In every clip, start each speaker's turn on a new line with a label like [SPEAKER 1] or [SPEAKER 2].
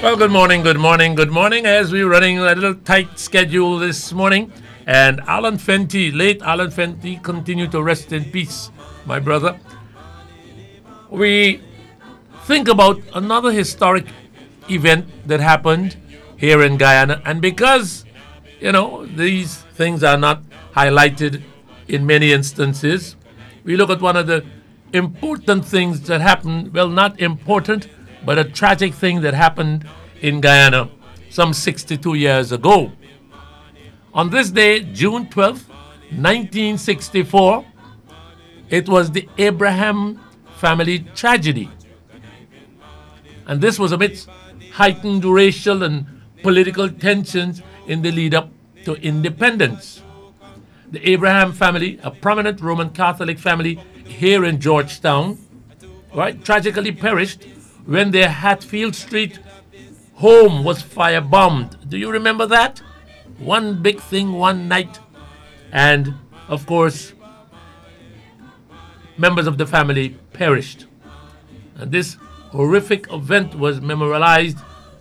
[SPEAKER 1] Well, good morning, good morning, good morning. As we're running a little tight schedule this morning, and Alan Fenty, late Alan Fenty, continue to rest in peace, my brother. We think about another historic event that happened here in Guyana, and because these things are not highlighted in many instances, we look at one of the important things that happened. Well, not important, but a tragic thing that happened in Guyana some 62 years ago. On this day, June 12th, 1964, it was the Abraham family tragedy. And this was amidst heightened racial and political tensions in the lead up to independence. The Abraham family, a prominent Roman Catholic family here in Georgetown, right, tragically perished when their Hatfield Street home was firebombed. Do you remember that? One big thing, one night. And, of course, members of the family perished. And this horrific event was memorialized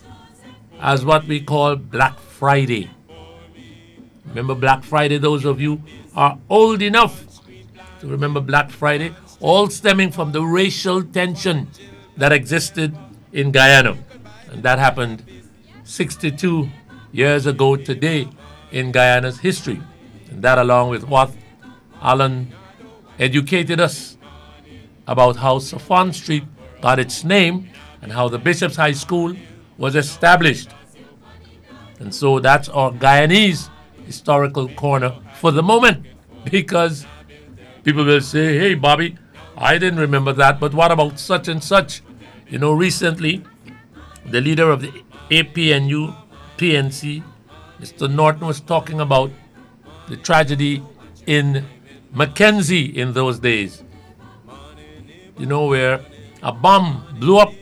[SPEAKER 1] as what we call Black Friday. Remember Black Friday? Those of you are old enough to remember Black Friday, all stemming from the racial tension that existed in Guyana. And that happened 62 years ago today in Guyana's history. And that, along with what Alan educated us about how Safon Street got its name and how the Bishop's High School was established. And so that's our Guyanese historical corner for the moment, because people will say, hey, Bobby, I didn't remember that, but what about such and such? Recently, the leader of the APNU, PNC, Mr. Norton, was talking about the tragedy in Mackenzie in those days. Where a bomb blew up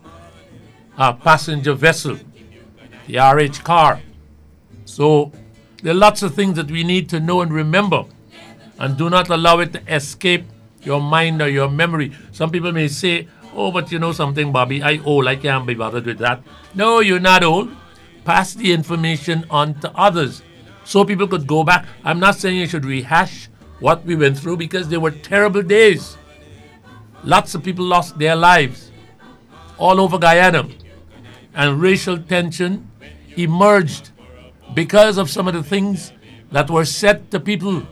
[SPEAKER 1] a passenger vessel, the RH car. So there are lots of things that we need to know and remember, and do not allow it to escape your mind or your memory. Some people may say, oh, but you know something, Bobby, I old, I can't be bothered with that. No, you're not old. Pass the information on to others so people could go back. I'm not saying you should rehash what we went through, because they were terrible days. Lots of people lost their lives all over Guyana, and racial tension emerged because of some of the things that were said to people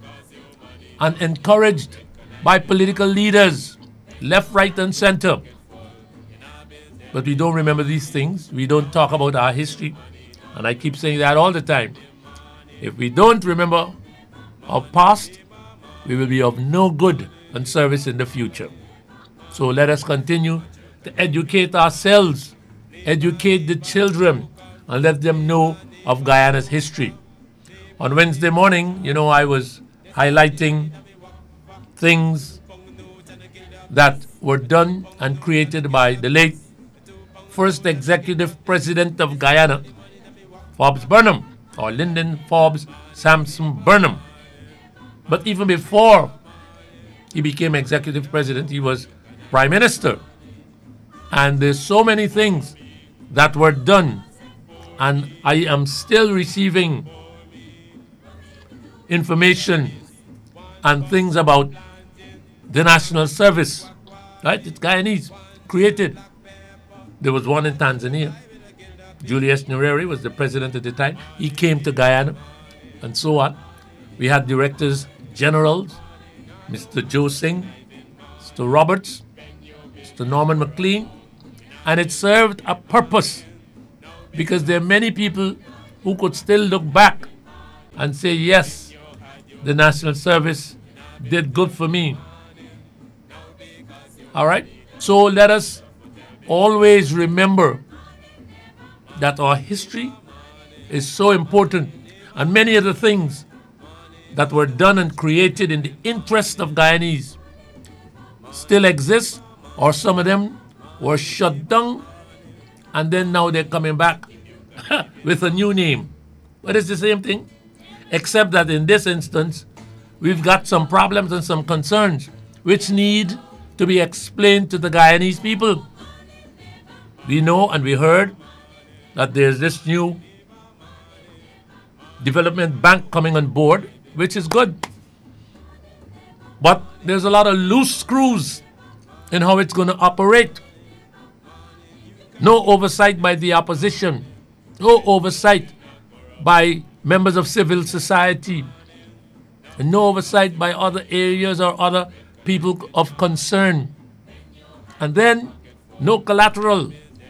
[SPEAKER 1] and encouraged by political leaders, left, right, and center. But we don't remember these things. We don't talk about our history. And I keep saying that all the time. If we don't remember our past, we will be of no good and service in the future. So let us continue to educate ourselves, educate the children, and let them know of Guyana's history. On Wednesday morning, I was highlighting things that were done and created by the late first executive president of Guyana, Forbes Burnham, or Lyndon Forbes Sampson Burnham. But even before he became executive president, he was prime minister. And there's so many things that were done, and I am still receiving information and things about the national service, right? It's Guyanese, created. There was one in Tanzania. Julius Nyerere was the president at the time. He came to Guyana, and so on. We had directors generals, Mr. Joe Singh, Mr. Roberts, Mr. Norman McLean, and it served a purpose, because there are many people who could still look back and say, yes, the national service did good for me. All right? So let us always remember that our history is so important, and many of the things that were done and created in the interest of Guyanese still exist, or some of them were shut down, and then now they're coming back with a new name. But it's the same thing, except that in this instance, we've got some problems and some concerns which need to be explained to the Guyanese people. We know and we heard that there's this new development bank coming on board, which is good. But there's a lot of loose screws in how it's going to operate. No oversight by the opposition, no oversight by members of civil society, and no oversight by other areas or other people of concern. And then no collateral.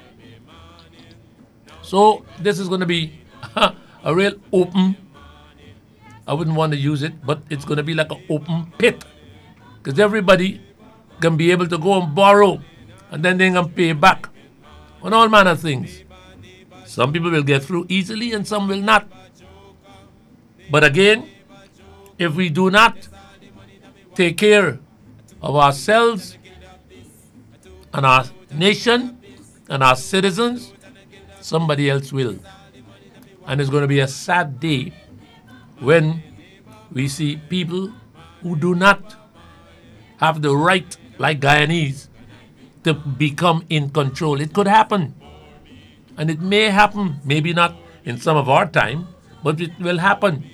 [SPEAKER 1] So this is going to be a real open, I wouldn't want to use it, but it's going to be like an open pit. Because everybody can be able to go and borrow, and then they can pay back on all manner of things. Some people will get through easily and some will not. But again, if we do not take care of ourselves and our nation and our citizens, somebody else will. And it's going to be a sad day when we see people who do not have the right, like Guyanese, to become in control. It could happen. And it may happen, maybe not in some of our time, but it will happen.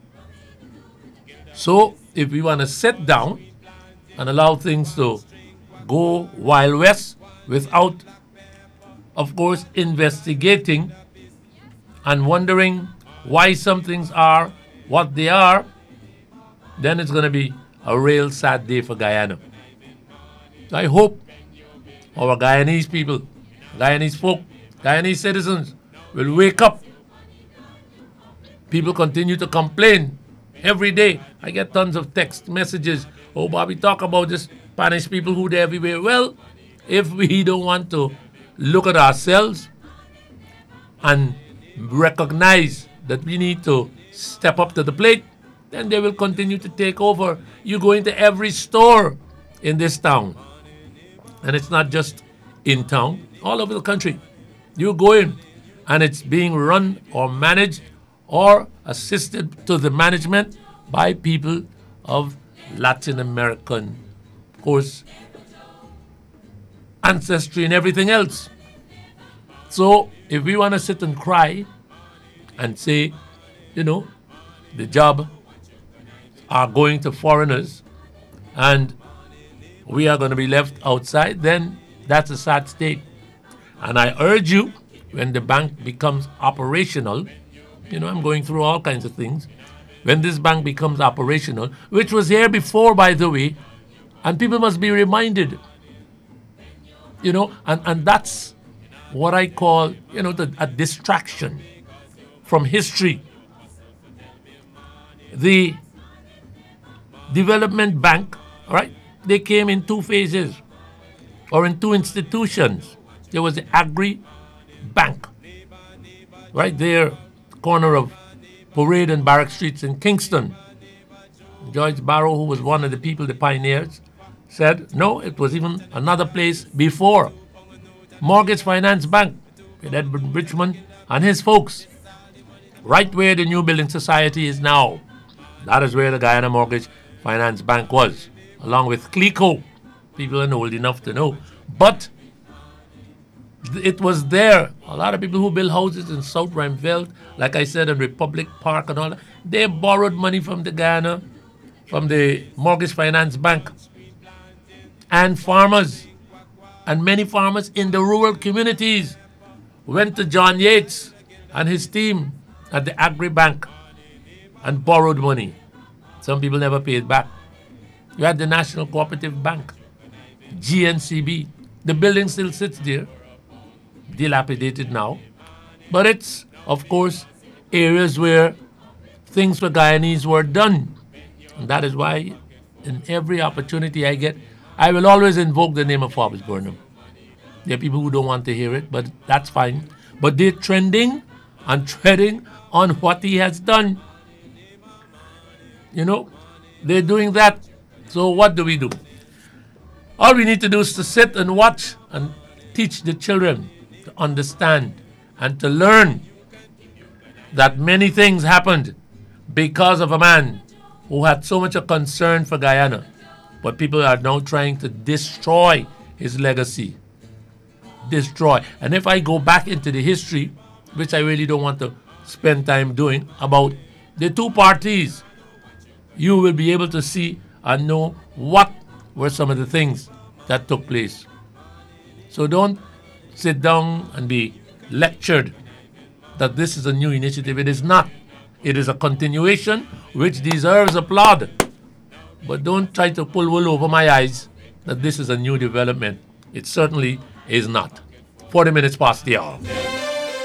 [SPEAKER 1] So if we want to sit down and allow things to go Wild West without, of course, investigating and wondering why some things are what they are, then it's going to be a real sad day for Guyana. I hope our Guyanese people, Guyanese folk, Guyanese citizens will wake up. People continue to complain every day. I get tons of text messages. Oh, Bobby, talk about this Spanish people who they're everywhere. Well, if we don't want to look at ourselves and recognize that we need to step up to the plate, then they will continue to take over. You go into every store in this town, and it's not just in town, all over the country. You go in, and it's being run or managed or assisted to the management by people of Latin American, of course, ancestry and everything else. So if we want to sit and cry and say, the job are going to foreigners and we are going to be left outside, then that's a sad state. And I urge you, when the bank becomes operational, I'm going through all kinds of things. When this bank becomes operational, which was here before, by the way, and people must be reminded, and that's what I call, a distraction from history. The development bank, all right, they came in two phases or in two institutions. There was the Agri Bank, right there, corner of Parade and Barrack Streets in Kingston. George Barrow, who was one of the people, the pioneers, said, no, it was even another place before. Mortgage Finance Bank with Edward Richmond and his folks, right where the New Building Society is now. That is where the Guyana Mortgage Finance Bank was, along with CLECO. People are old enough to know. But it was there. A lot of people who build houses in South Rheinfeld, like I said, in Republic Park and all that, they borrowed money from the Guyana, from the Mortgage Finance Bank. And farmers, and many farmers in the rural communities went to John Yates and his team at the Agri Bank and borrowed money. Some people never paid back. You had the National Cooperative Bank, GNCB. The building still sits there, dilapidated now. But it's, of course, areas where things for Guyanese were done. And that is why in every opportunity I get, I will always invoke the name of Forbes Burnham. There are people who don't want to hear it, but that's fine. But they're trending and treading on what he has done. They're doing that. So what do we do? All we need to do is to sit and watch and teach the children to understand and to learn that many things happened because of a man who had so much a concern for Guyana. But people are now trying to destroy his legacy. Destroy. And if I go back into the history, which I really don't want to spend time doing, about the two parties. You will be able to see and know what were some of the things that took place. So don't sit down and be lectured that this is a new initiative. It is not. It is a continuation which deserves applaud. But don't try to pull wool over my eyes that this is a new development. It certainly is not. 40 minutes past the hour.